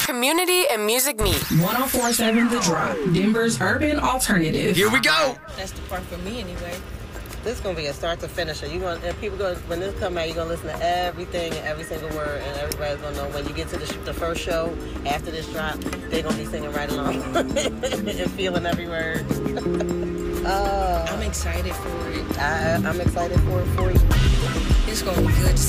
Community and music meet. 104.7 The Drop, Denver's urban alternative. Here we go. That's the part for me anyway. This is gonna be a start to finish. When this come out, you're gonna listen to everything and every single word, and everybody's gonna know when you get to the first show after this drop, they're gonna be singing right along and feeling every word. I'm excited for it. I'm excited for it for you. It's gonna be good.